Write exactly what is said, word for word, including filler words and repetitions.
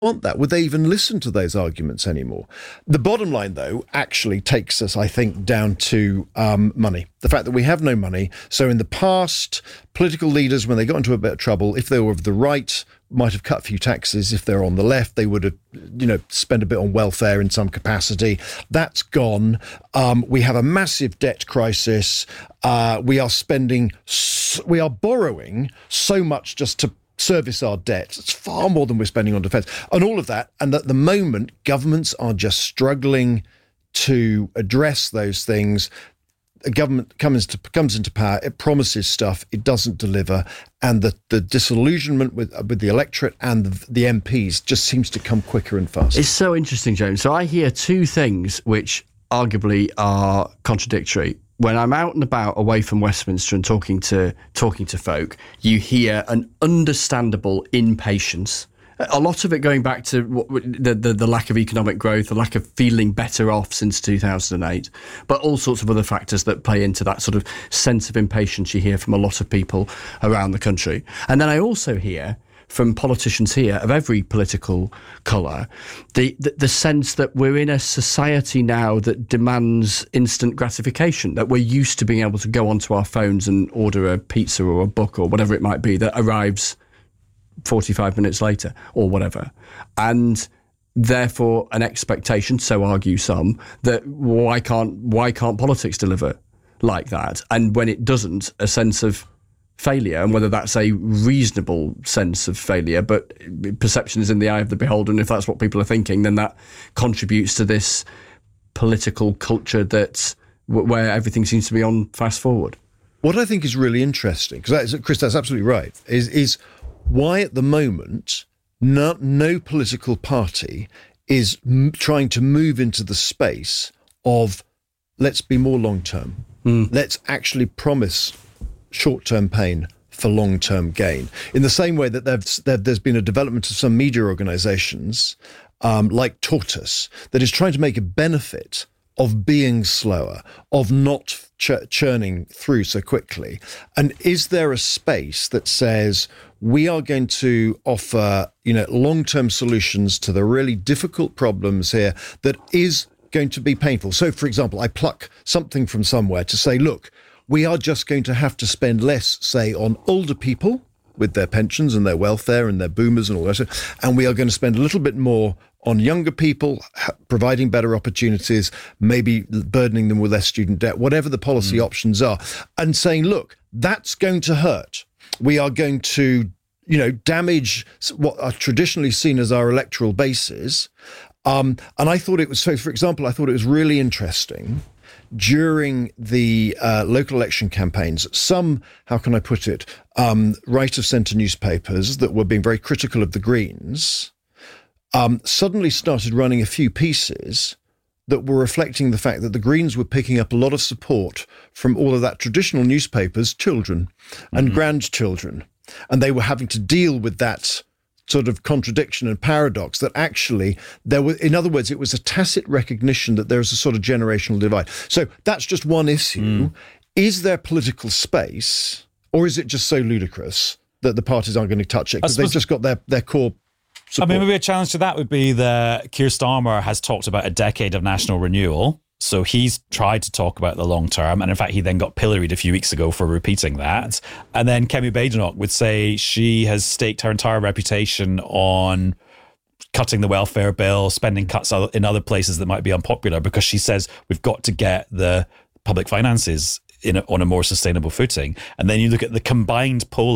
want that? Would they even listen to those arguments anymore? The bottom line, though, actually takes us, I think, down to um, money. The fact that we have no money. So in the past, political leaders, when they got into a bit of trouble, if they were of the right, might have cut a few taxes. If they're on the left, they would have, you know, spent a bit on welfare in some capacity. That's gone. Um, we have a massive debt crisis. Uh, we are spending, we are borrowing so much just to service our debt. It's far more than we're spending on defence and all of that. And at the moment, governments are just struggling to address those things. A government comes to comes into power, it promises stuff, it doesn't deliver, and the, the disillusionment with with the electorate and the, the M Ps just seems to come quicker and faster. It's so interesting, James. So I hear two things which arguably are contradictory. When I'm out and about away from Westminster and talking to talking to folk, you hear an understandable impatience. A lot of it going back to the, the, the lack of economic growth, the lack of feeling better off since two thousand eight, but all sorts of other factors that play into that sort of sense of impatience you hear from a lot of people around the country. And then I also hear from politicians here of every political colour, the, the the sense that we're in a society now that demands instant gratification, that we're used to being able to go onto our phones and order a pizza or a book or whatever it might be that arrives forty-five minutes later or whatever. And therefore an expectation, so argue some, that why can't why can't politics deliver like that? And when it doesn't, a sense of failure, and whether that's a reasonable sense of failure, but perception is in the eye of the beholder, and if that's what people are thinking, then that contributes to this political culture that's where everything seems to be on fast forward. What I think is really interesting, because that Chris, that's absolutely right, is is why at the moment no, no political party is m- trying to move into the space of let's be more long-term. Mm. Let's actually promise short-term pain for long-term gain. In the same way that there's, there's been a development of some media organisations um, like Tortoise that is trying to make a benefit of being slower, of not ch- churning through so quickly. And is there a space that says we are going to offer, you know, long-term solutions to the really difficult problems here that is going to be painful? So, for example, I pluck something from somewhere to say, look, we are just going to have to spend less, say, on older people with their pensions and their welfare and their boomers and all that, and we are going to spend a little bit more on younger people, providing better opportunities, maybe burdening them with less student debt, whatever the policy mm. options are, and saying, look, that's going to hurt. We are going to, you know, damage what are traditionally seen as our electoral bases. Um, and I thought it was, so for example, I thought it was really interesting during the uh, local election campaigns, some, how can I put it, um, right-of-centre newspapers that were being very critical of the Greens um, suddenly started running a few pieces that were reflecting the fact that the Greens were picking up a lot of support from all of that traditional newspapers' children and mm-hmm. grandchildren. And they were having to deal with that sort of contradiction and paradox that actually there was, in other words, it was a tacit recognition that there is a sort of generational divide. So that's just one issue. Mm. Is there political space, or is it just so ludicrous that the parties aren't going to touch it because they've just got their, their core support? I mean, maybe a challenge to that would be that Keir Starmer has talked about a decade of national renewal. So he's tried to talk about the long term. And in fact, he then got pilloried a few weeks ago for repeating that. And then Kemi Badenoch would say she has staked her entire reputation on cutting the welfare bill, spending cuts in other places that might be unpopular, because she says we've got to get the public finances in a, on a more sustainable footing. And then you look at the combined polling